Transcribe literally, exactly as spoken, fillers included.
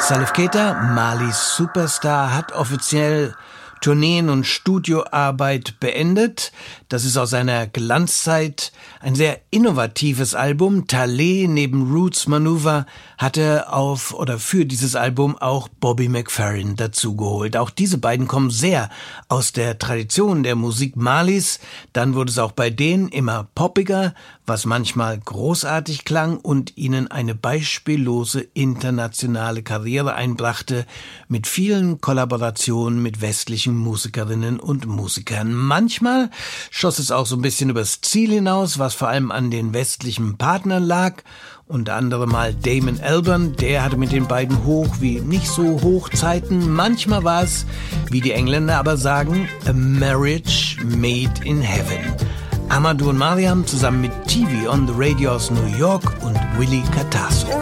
Salif Keita, Malis Superstar, hat offiziell Tourneen und Studioarbeit beendet. Das ist aus seiner Glanzzeit ein sehr innovatives Album. Thalee neben Roots Manuva hatte auf oder für dieses Album auch Bobby McFerrin dazugeholt. Auch diese beiden kommen sehr aus der Tradition der Musik Malis. Dann wurde es auch bei denen immer poppiger, was manchmal großartig klang und ihnen eine beispiellose internationale Karriere einbrachte, mit vielen Kollaborationen mit westlichen Musikerinnen und Musikern. Manchmal schoss es auch so ein bisschen übers Ziel hinaus, was vor allem an den westlichen Partnern lag. Unter anderem mal Damon Albarn, der hatte mit den beiden hoch wie nicht so hoch Zeiten. Manchmal war es, wie die Engländer aber sagen, a marriage made in heaven. Amadou und Mariam zusammen mit T V on the Radio aus New York und Willy Catasso.